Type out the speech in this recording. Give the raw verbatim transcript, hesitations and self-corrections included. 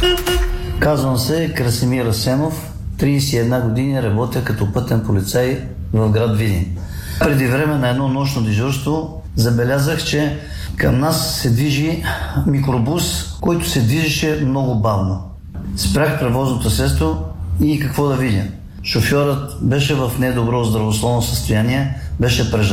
Казвам се Красимир Асенов, тридесет и една години, работя като пътен полицай в град Видин. Преди време на едно нощно дежурство забелязах, че към нас се движи микробус, който се движеше много бавно. Спрях превозното средство и какво да видя? Шофьорът беше в недобро здравословно състояние, беше прежал.